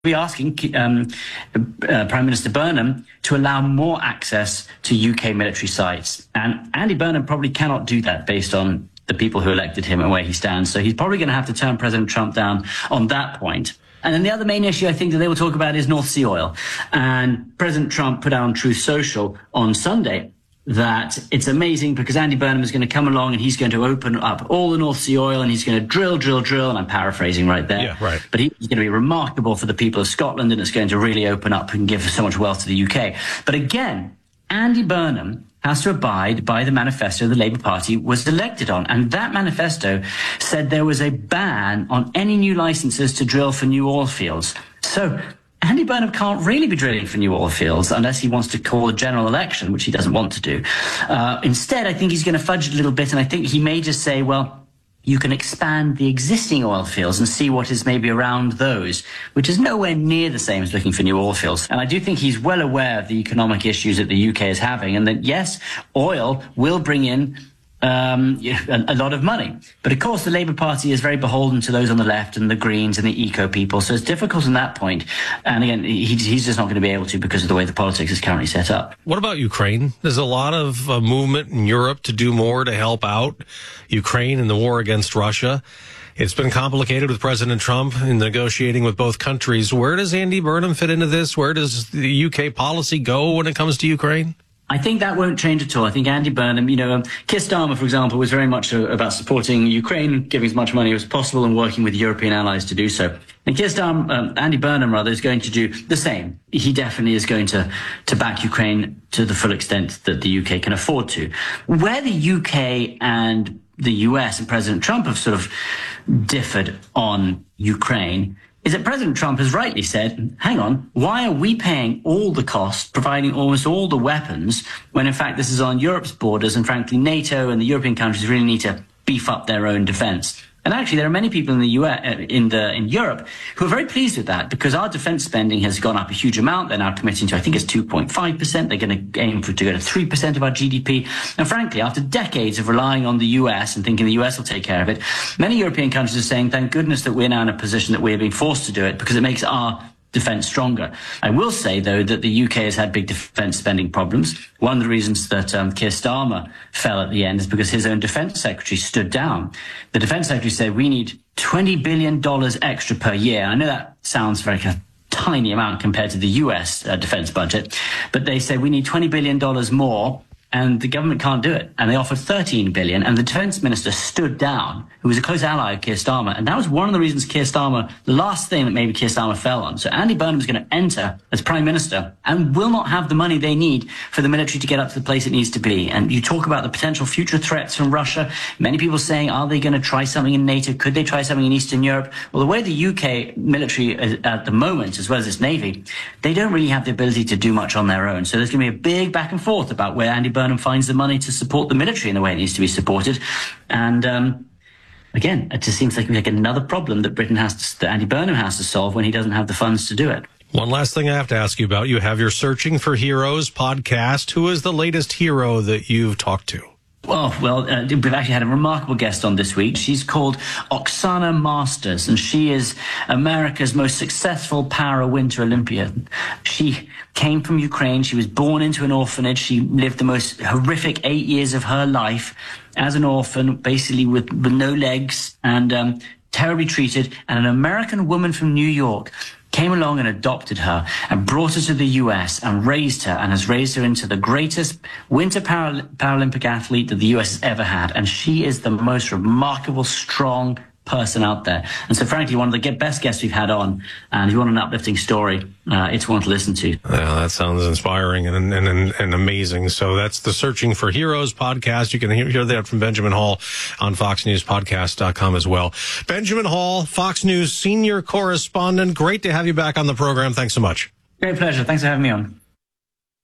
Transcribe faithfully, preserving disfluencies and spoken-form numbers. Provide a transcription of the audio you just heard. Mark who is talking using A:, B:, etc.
A: be asking um, uh, Prime Minister Burnham to allow more access to U K military sites. And Andy Burnham probably cannot do that based on the people who elected him and where he stands. So he's probably going to have to turn President Trump down on that point. And then the other main issue I think that they will talk about is North Sea oil. And President Trump put out on Truth Social on Sunday that it's amazing because Andy Burnham is going to come along and he's going to open up all the North Sea oil and he's going to drill, drill, drill. And I'm paraphrasing right there.
B: Yeah, right.
A: But he's going to be remarkable for the people of Scotland and it's going to really open up and give so much wealth to the U K. But again, Andy Burnham has to abide by the manifesto the Labour Party was elected on. And that manifesto said there was a ban on any new licenses to drill for new oil fields. So Andy Burnham can't really be drilling for new oil fields unless he wants to call a general election, which he doesn't want to do. Uh, instead, I think he's going to fudge it a little bit, and I think he may just say, well, you can expand the existing oil fields and see what is maybe around those, which is nowhere near the same as looking for new oil fields. And I do think he's well aware of the economic issues that the U K is having, and that, yes, oil will bring in Um, a, a lot of money. But of course, the Labour Party is very beholden to those on the left and the Greens and the eco people. So it's difficult in that point. And again, he, he's just not going to be able to because of the way the politics is currently set up.
B: What about Ukraine? There's a lot of uh, movement in Europe to do more to help out Ukraine in the war against Russia. It's been complicated with President Trump in negotiating with both countries. Where does Andy Burnham fit into this? Where does the U K policy go when it comes to Ukraine?
A: I think that won't change at all. I think Andy Burnham, you know, um, Keir Starmer, for example, was very much uh, about supporting Ukraine, giving as much money as possible and working with European allies to do so. And Keir Starmer, um, Andy Burnham, rather, is going to do the same. He definitely is going to, to back Ukraine to the full extent that the U K can afford to. Where the U K and the U S and President Trump have sort of differed on Ukraine is that President Trump has rightly said, hang on, why are we paying all the costs, providing almost all the weapons, when in fact this is on Europe's borders, and frankly NATO and the European countries really need to beef up their own defense. And actually, there are many people in the U S, in the in Europe, who are very pleased with that because our defense spending has gone up a huge amount. They're now committing to, I think it's two point five percent. They're going to aim for to go to three percent of our G D P. And frankly, after decades of relying on the U S and thinking the U S will take care of it, many European countries are saying, thank goodness that we're now in a position that we're being forced to do it because it makes our defense stronger. I will say, though, that the U K has had big defense spending problems. One of the reasons that um, Keir Starmer fell at the end is because his own defense secretary stood down. The defense secretary said, we need twenty billion dollars extra per year. I know that sounds very kind of tiny amount compared to the U S uh, defense budget, but they said we need twenty billion dollars more. And the government can't do it. And they offered thirteen billion dollars. And the defense minister stood down, who was a close ally of Keir Starmer. And that was one of the reasons Keir Starmer, the last thing that maybe Keir Starmer fell on. So Andy Burnham is going to enter as prime minister and will not have the money they need for the military to get up to the place it needs to be. And you talk about the potential future threats from Russia. Many people saying, are they going to try something in NATO? Could they try something in Eastern Europe? Well, the way the U K military is at the moment, as well as its navy, they don't really have the ability to do much on their own. So there's going to be a big back and forth about where Andy Burnham finds the money to support the military in the way it needs to be supported. And um, again, it just seems like like another problem that Britain has to, that Andy Burnham has to solve when he doesn't have the funds to do it.
B: One last thing I have to ask you about. You have your Searching for Heroes podcast. Who is the latest hero that you've talked to?
A: Oh, well, uh, we've actually had a remarkable guest on this week. She's called Oksana Masters, and she is America's most successful para-winter Olympian. She came from Ukraine. She was born into an orphanage. She lived the most horrific eight years of her life as an orphan, basically with, with no legs and um, terribly treated. And an American woman from New York came along and adopted her and brought her to the U S and raised her and has raised her into the greatest winter Paral- Paralympic athlete that the U S has ever had. And she is the most remarkable, strong person out there. And so, frankly, one of the best guests we've had on. And if you want an uplifting story, uh, it's one to listen to.
B: Yeah, that sounds inspiring and, and, and, and amazing. So that's the Searching for Heroes podcast. You can hear, hear that from Benjamin Hall on fox news podcast dot com as well. Benjamin Hall, Fox News senior correspondent. Great to have you back on the program. Thanks so much.
A: Great pleasure. Thanks for having me on.